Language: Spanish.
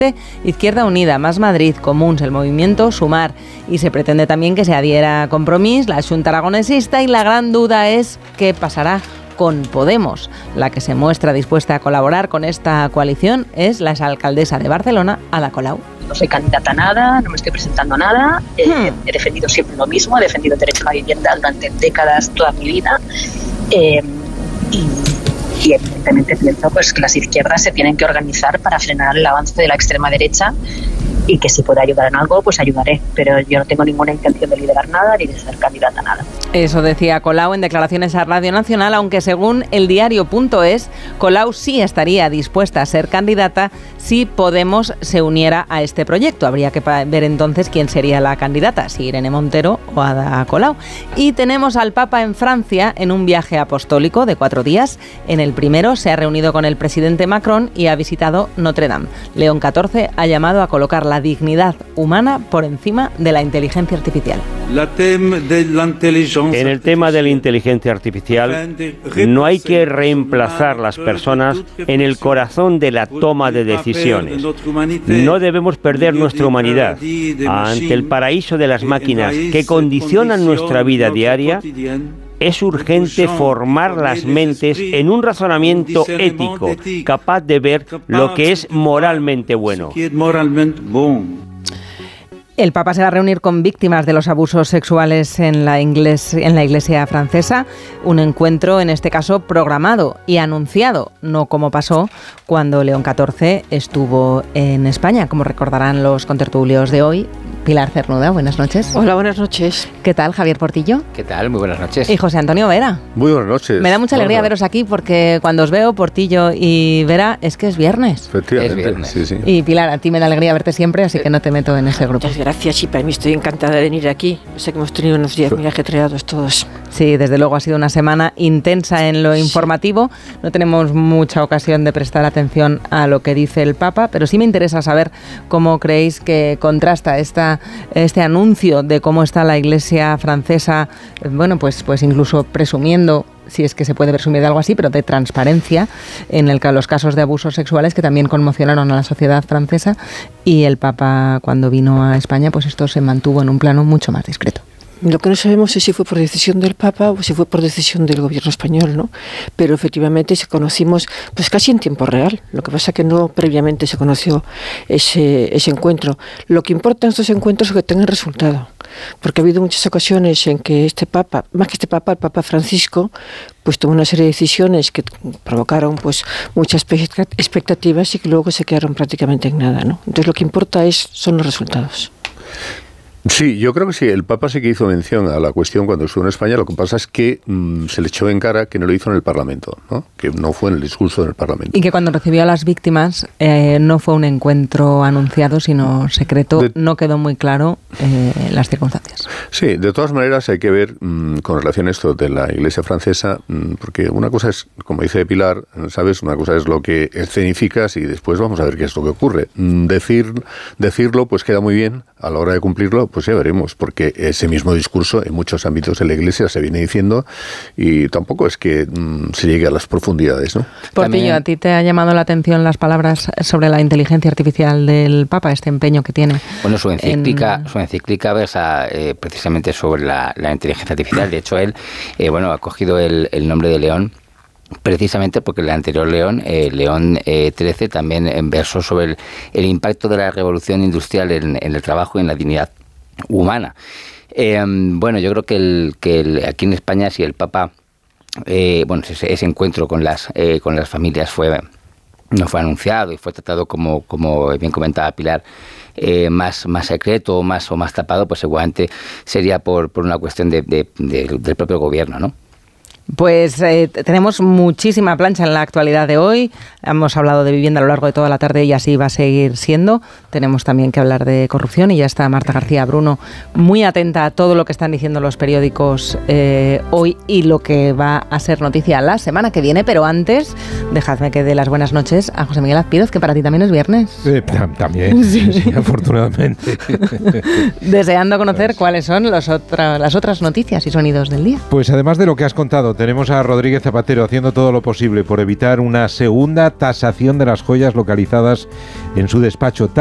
Izquierda Unida, Más Madrid, Comuns, el movimiento Sumar, y se pretende también que se adhiera a Compromís, la Xunta Aragonesista, y la gran duda es qué pasará con Podemos. La que se muestra dispuesta a colaborar con esta coalición es la exalcaldesa de Barcelona, Ada Colau. No soy candidata a nada, no me estoy presentando a nada, he defendido siempre lo mismo, he defendido el derecho a la vivienda durante décadas, toda mi vida, y evidentemente pienso pues, que las izquierdas se tienen que organizar para frenar el avance de la extrema derecha, y que si puedo ayudar en algo, pues ayudaré, pero yo no tengo ninguna intención de liderar nada ni de ser candidata a nada. Eso decía Colau en declaraciones a Radio Nacional, aunque según el diario.es, Colau sí estaría dispuesta a ser candidata si Podemos se uniera a este proyecto. Habría que ver entonces quién sería la candidata, si Irene Montero o Ada Colau. Y tenemos al Papa en Francia en un viaje apostólico de 4 días. En el primero se ha reunido con el presidente Macron y ha visitado Notre Dame. León XIV ha llamado a colocar la dignidad humana por encima de la inteligencia artificial. En el tema de la inteligencia artificial, no hay que reemplazar las personas en el corazón de la toma de decisiones. No debemos perder nuestra humanidad ante el paraíso de las máquinas que condicionan nuestra vida diaria. Es urgente formar las mentes en un razonamiento ético, capaz de ver lo que es moralmente bueno. El Papa se va a reunir con víctimas de los abusos sexuales en la Iglesia francesa, un encuentro en este caso programado y anunciado, no como pasó cuando León XIV estuvo en España, como recordarán los contertulios de hoy. Pilar Cernuda, buenas noches. Hola, buenas noches. ¿Qué tal, Javier Portillo? ¿Qué tal? Muy buenas noches. Y José Antonio Vera. Muy buenas noches. Me da mucha alegría veros aquí porque cuando os veo, Portillo y Vera, es que es viernes. Efectivamente, es viernes. Sí. Y Pilar, a ti me da alegría verte siempre, así que no te meto en ese grupo. Muchas gracias, y para mí estoy encantada de venir aquí. Sé que hemos tenido unos días muy ajetreados todos. Sí, desde luego ha sido una semana intensa en lo informativo. No tenemos mucha ocasión de prestar atención a lo que dice el Papa, pero sí me interesa saber cómo creéis que contrasta este anuncio de cómo está la Iglesia francesa, bueno, pues incluso presumiendo, si es que se puede presumir de algo así, pero de transparencia en los casos de abusos sexuales que también conmocionaron a la sociedad francesa, y el Papa cuando vino a España, pues esto se mantuvo en un plano mucho más discreto. Lo que no sabemos es si fue por decisión del Papa o si fue por decisión del gobierno español, ¿no? Pero efectivamente se conocimos pues casi en tiempo real. Lo que pasa es que no previamente se conoció ese encuentro. Lo que importa en estos encuentros es que tengan resultado. Porque ha habido muchas ocasiones en que este Papa, más que este Papa, el Papa Francisco, pues tomó una serie de decisiones que provocaron pues muchas expectativas y que luego se quedaron prácticamente en nada, ¿no? Entonces lo que importa son los resultados. Sí, yo creo que sí. El Papa sí que hizo mención a la cuestión cuando estuvo en España. Lo que pasa es que se le echó en cara que no lo hizo en el Parlamento, ¿no? Que no fue en el discurso del Parlamento. Y que cuando recibió a las víctimas no fue un encuentro anunciado, sino secreto. No quedó muy claro las circunstancias. Sí, de todas maneras hay que ver con relación a esto de la Iglesia francesa, porque una cosa es, como dice Pilar, ¿sabes? Una cosa es lo que escenificas y después vamos a ver qué es lo que ocurre. Decirlo pues queda muy bien, a la hora de cumplirlo pues ya veremos, porque ese mismo discurso en muchos ámbitos de la Iglesia se viene diciendo y tampoco es que se llegue a las profundidades, ¿no? Portillo, ¿a ti te ha llamado la atención las palabras sobre la inteligencia artificial del Papa, este empeño que tiene? Bueno, su encíclica versa precisamente sobre la inteligencia artificial. De hecho, él ha cogido el nombre de León precisamente porque el anterior León, León XIII, también versó sobre el impacto de la revolución industrial en el trabajo y en la dignidad humana. Yo creo que aquí en España, si el Papa, ese encuentro con las familias no fue anunciado y fue tratado como bien comentaba Pilar, más secreto o más tapado, pues seguramente sería por una cuestión del propio gobierno, ¿no? Pues tenemos muchísima plancha en la actualidad de hoy. Hemos hablado de vivienda a lo largo de toda la tarde y así va a seguir siendo. Tenemos también que hablar de corrupción y ya está Marta García Bruno muy atenta a todo lo que están diciendo los periódicos hoy y lo que va a ser noticia la semana que viene. Pero antes, dejadme que dé las buenas noches a José Miguel Azpiroz, que para ti también es viernes. También, sí, afortunadamente. Deseando conocer cuáles son las otras noticias y sonidos del día. Pues además de lo que has contado lado tenemos a Rodríguez Zapatero haciendo todo lo posible por evitar una segunda tasación de las joyas localizadas en su despacho.